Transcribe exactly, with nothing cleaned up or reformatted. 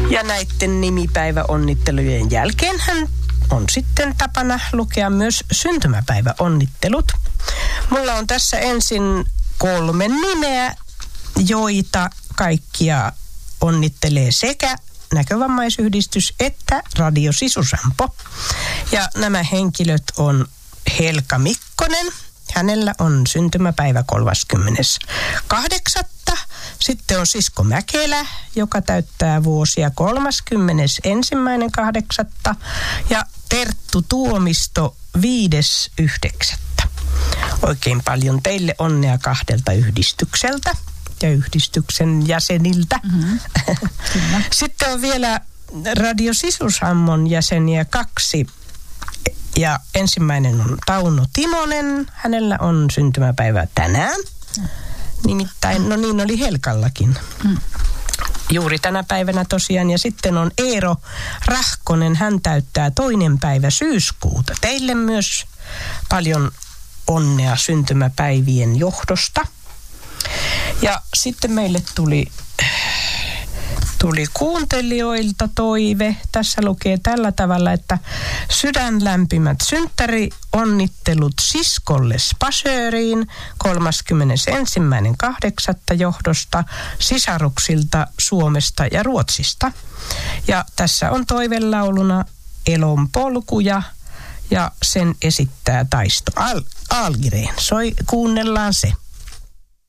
Ja näiden nimipäiväonnittelujen jälkeen hän on sitten tapana lukea myös syntymäpäiväonnittelut. Mulla on tässä ensin kolme nimeä, joita kaikkia onnittelee sekä Näkövammaisyhdistys että Radio Sisusampo. Ja nämä henkilöt on Helka Mikkonen. Hänellä on syntymäpäivä kolmaskymmenes kahdeksatta Sitten on Sisko Mäkelä, joka täyttää vuosia kolmaskymmenesensimmäinen kahdeksatta Ja Terttu Tuomisto viides yhdeksättä Oikein paljon teille onnea kahdelta yhdistykseltä ja yhdistyksen jäseniltä. Mm-hmm. Sitten on vielä Radio Sisusammon jäseniä kaksi. Ja ensimmäinen on Tauno Timonen. Hänellä on syntymäpäivä tänään. Nimittäin, no niin oli Helkallakin. Mm. Juuri tänä päivänä tosiaan. Ja sitten on Eero Rahkonen. Hän täyttää toinen päivä syyskuuta. Teille myös paljon onnea syntymäpäivien johdosta. Ja sitten meille tuli, tuli kuuntelijoilta toive. Tässä lukee tällä tavalla, että sydänlämpimät synttärionnittelut siskolle Spasööriin kolmaskymmenesensimmäinen kahdeksatta johdosta sisaruksilta Suomesta ja Ruotsista. Ja tässä on toivelauluna Elon polkuja ja sen esittää Taisto Al- Algireen. Soi, kuunnellaan se.